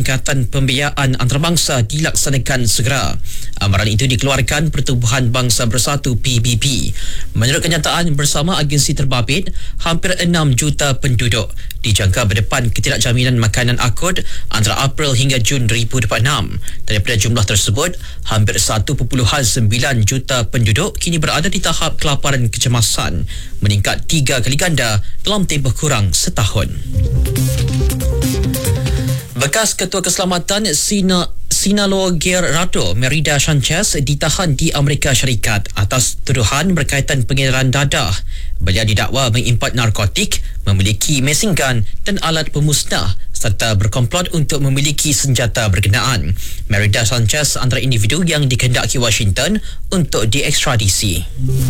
peningkatan pembiayaan antarabangsa dilaksanakan segera. Amaran itu dikeluarkan Pertubuhan Bangsa Bersatu PBB. Menurut kenyataan bersama agensi terbabit, hampir 6 juta penduduk dijangka berdepan ketidakjaminan makanan akut antara April hingga Jun 2026. Daripada jumlah tersebut, hampir 1.9 juta penduduk kini berada di tahap kelaparan kecemasan, meningkat 3 kali ganda dalam tempoh kurang setahun. Bekas Ketua Keselamatan Sinaloa Guerrero, Merida Sanchez, ditahan di Amerika Syarikat atas tuduhan berkaitan pengedaran dadah. Beliau didakwa mengimport narkotik, memiliki mesin gun dan alat pemusnah serta berkomplot untuk memiliki senjata berkenaan. Merida Sanchez antara individu yang dikehendaki Washington untuk diekstradisi.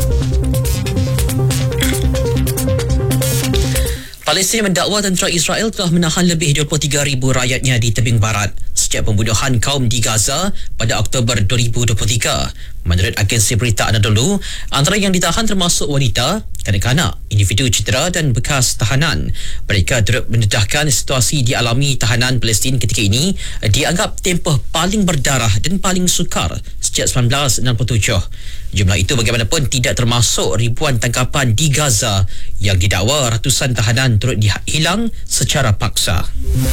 Palestin mendakwa tentera Israel telah menahan lebih 23,000 rakyatnya di tebing barat sejak pembunuhan kaum di Gaza pada Oktober 2023. Menurut agensi berita Anadolu, antara yang ditahan termasuk wanita, kanak-kanak, individu cedera dan bekas tahanan. Mereka turut mendedahkan situasi dialami tahanan Palestin ketika ini dianggap tempoh paling berdarah dan paling sukar sejak 1967. Jumlah itu bagaimanapun tidak termasuk ribuan tangkapan di Gaza yang didakwa ratusan tahanan turut hilang secara paksa.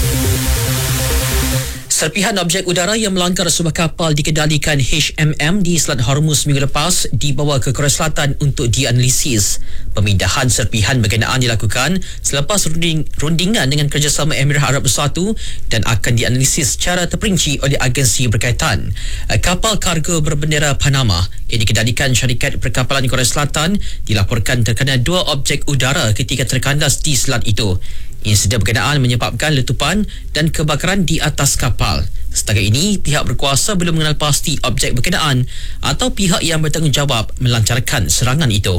Serpihan objek udara yang melanggar sebuah kapal dikendalikan HMM di Selat Hormuz minggu lepas dibawa ke Korea Selatan untuk dianalisis. Pemindahan serpihan berkenaan dilakukan selepas rundingan dengan kerjasama Emirat Arab Bersatu dan akan dianalisis secara terperinci oleh agensi berkaitan. Kapal kargo berbendera Panama yang dikendalikan syarikat perkapalan Korea Selatan dilaporkan terkena 2 objek udara ketika terkandas di selat itu. Insiden berkenaan menyebabkan letupan dan kebakaran di atas kapal. Setakat ini, pihak berkuasa belum mengenal pasti objek berkenaan atau pihak yang bertanggungjawab melancarkan serangan itu.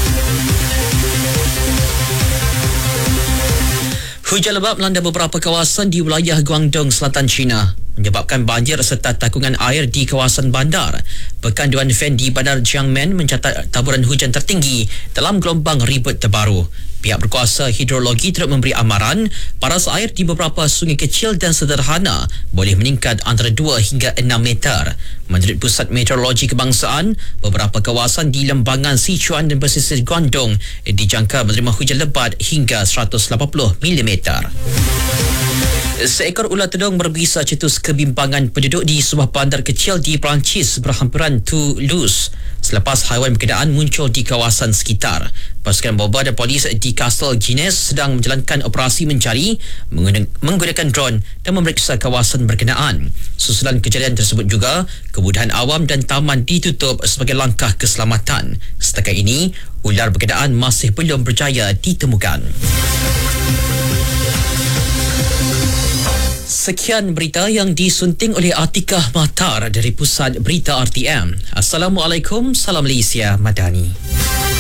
Hujan lebat melanda beberapa kawasan di wilayah Guangdong, Selatan China, menyebabkan banjir serta takungan air di kawasan bandar. Pekan Dewan Fen di Bandar Jiangmen mencatat taburan hujan tertinggi dalam gelombang ribut terbaru. Pihak berkuasa hidrologi turut memberi amaran paras air di beberapa sungai kecil dan sederhana boleh meningkat antara 2 hingga 6 meter. Menurut Pusat Meteorologi Kebangsaan, beberapa kawasan di lembangan Sichuan dan pesisir Guangdong dijangka menerima hujan lebat hingga 180 mm. Seekor ular tedung berbisa cetus kebimbangan penduduk di sebuah bandar kecil di Perancis berhampiran Toulouse selepas haiwan berkenaan muncul di kawasan sekitar. Pasukan bomba dan polis di Castle Guinness sedang menjalankan operasi mencari menggunakan drone dan memeriksa kawasan berkenaan. Susulan kejadian tersebut juga, kemudahan awam dan taman ditutup sebagai langkah keselamatan. Setakat ini, ular berkenaan masih belum berjaya ditemukan. Sekian berita yang disunting oleh Atikah Mahtar dari Pusat Berita RTM. Assalamualaikum, salam Malaysia Madani.